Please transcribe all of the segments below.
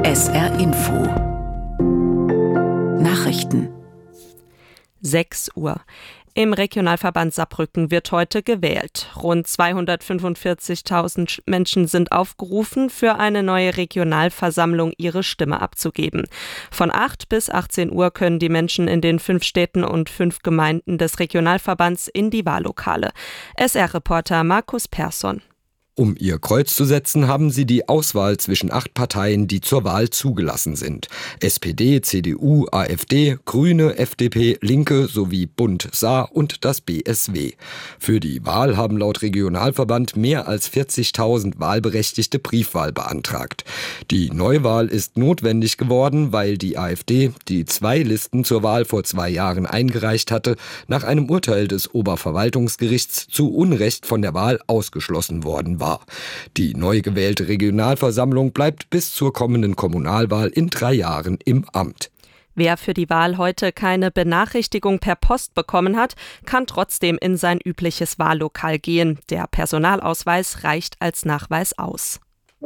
SR Info Nachrichten 6 Uhr. Im Regionalverband Saarbrücken wird heute gewählt. Rund 245.000 Menschen sind aufgerufen, für eine neue Regionalversammlung ihre Stimme abzugeben. Von 8 bis 18 Uhr können die Menschen in den 5 Städten und 5 Gemeinden des Regionalverbands in die Wahllokale. SR-Reporter Markus Persson. Um ihr Kreuz zu setzen, haben sie die Auswahl zwischen 8 Parteien, die zur Wahl zugelassen sind. SPD, CDU, AfD, Grüne, FDP, Linke sowie Bund Saar und das BSW. Für die Wahl haben laut Regionalverband mehr als 40.000 Wahlberechtigte Briefwahl beantragt. Die Neuwahl ist notwendig geworden, weil die AfD, die 2 Listen zur Wahl vor 2 Jahren eingereicht hatte, nach einem Urteil des Oberverwaltungsgerichts zu Unrecht von der Wahl ausgeschlossen worden war. Die neu gewählte Regionalversammlung bleibt bis zur kommenden Kommunalwahl in 3 Jahren im Amt. Wer für die Wahl heute keine Benachrichtigung per Post bekommen hat, kann trotzdem in sein übliches Wahllokal gehen. Der Personalausweis reicht als Nachweis aus.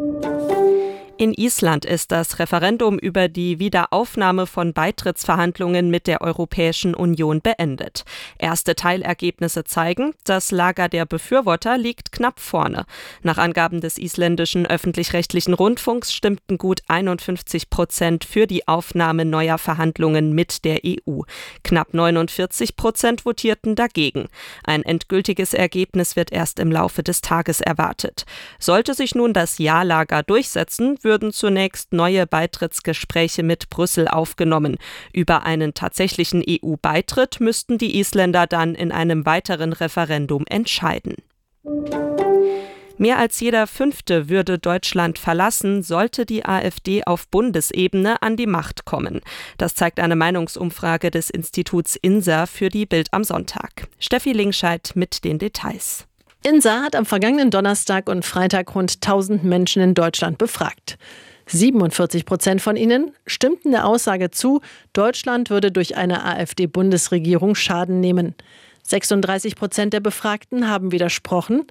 In Island ist das Referendum über die Wiederaufnahme von Beitrittsverhandlungen mit der Europäischen Union beendet. Erste Teilergebnisse zeigen, das Lager der Befürworter liegt knapp vorne. Nach Angaben des isländischen öffentlich-rechtlichen Rundfunks stimmten gut 51% für die Aufnahme neuer Verhandlungen mit der EU. Knapp 49% votierten dagegen. Ein endgültiges Ergebnis wird erst im Laufe des Tages erwartet. Sollte sich nun das Ja-Lager durchsetzen, würden zunächst neue Beitrittsgespräche mit Brüssel aufgenommen. Über einen tatsächlichen EU-Beitritt müssten die Isländer dann in einem weiteren Referendum entscheiden. Mehr als jeder 5. würde Deutschland verlassen, sollte die AfD auf Bundesebene an die Macht kommen. Das zeigt eine Meinungsumfrage des Instituts INSA für die Bild am Sonntag. Steffi Lingscheid mit den Details. INSA hat am vergangenen Donnerstag und Freitag rund 1000 Menschen in Deutschland befragt. 47% von ihnen stimmten der Aussage zu, Deutschland würde durch eine AfD-Bundesregierung Schaden nehmen. 36% der Befragten haben widersprochen,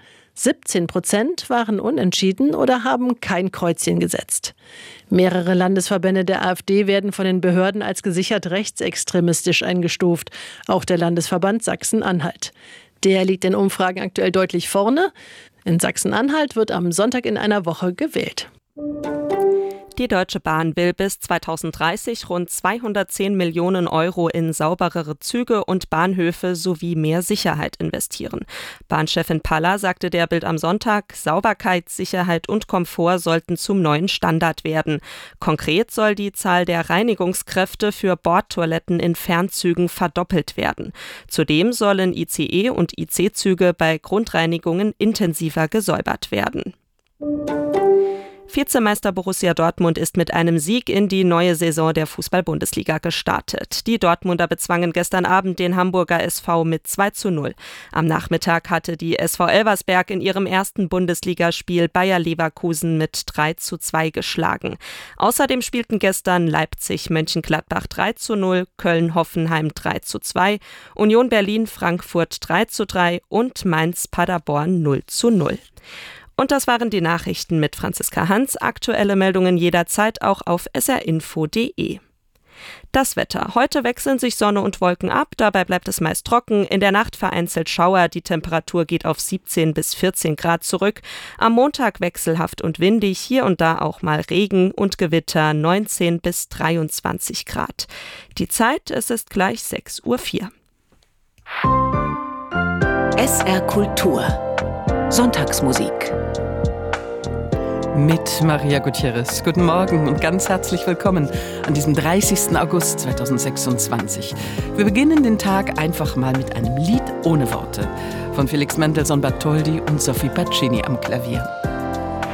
17% waren unentschieden oder haben kein Kreuzchen gesetzt. Mehrere Landesverbände der AfD werden von den Behörden als gesichert rechtsextremistisch eingestuft, auch der Landesverband Sachsen-Anhalt. Der liegt in Umfragen aktuell deutlich vorne. In Sachsen-Anhalt wird am Sonntag in einer Woche gewählt. Die Deutsche Bahn will bis 2030 rund 210 Millionen Euro in sauberere Züge und Bahnhöfe sowie mehr Sicherheit investieren. Bahnchefin Paller sagte der Bild am Sonntag, Sauberkeit, Sicherheit und Komfort sollten zum neuen Standard werden. Konkret soll die Zahl der Reinigungskräfte für Bordtoiletten in Fernzügen verdoppelt werden. Zudem sollen ICE und IC-Züge bei Grundreinigungen intensiver gesäubert werden. Vizemeister Borussia Dortmund ist mit einem Sieg in die neue Saison der Fußball-Bundesliga gestartet. Die Dortmunder bezwangen gestern Abend den Hamburger SV mit 2:0. Am Nachmittag hatte die SV Elversberg in ihrem ersten Bundesligaspiel Bayer Leverkusen mit 3:2 geschlagen. Außerdem spielten gestern Leipzig-Mönchengladbach 3:0, Köln-Hoffenheim 3:2, Union Berlin-Frankfurt 3:3 und Mainz-Paderborn 0:0. Und das waren die Nachrichten mit Franziska Hans. Aktuelle Meldungen jederzeit auch auf srinfo.de. Das Wetter. Heute wechseln sich Sonne und Wolken ab, dabei bleibt es meist trocken. In der Nacht vereinzelt Schauer, die Temperatur geht auf 17 bis 14 Grad zurück. Am Montag wechselhaft und windig, hier und da auch mal Regen und Gewitter, 19 bis 23 Grad. Die Zeit, es ist gleich 6:04 Uhr. SR Kultur Sonntagsmusik mit Maria Gutierrez. Guten Morgen und ganz herzlich willkommen an diesem 30. August 2026. Wir beginnen den Tag einfach mal mit einem Lied ohne Worte von Felix Mendelssohn Bartholdy und Sophie Pacini am Klavier.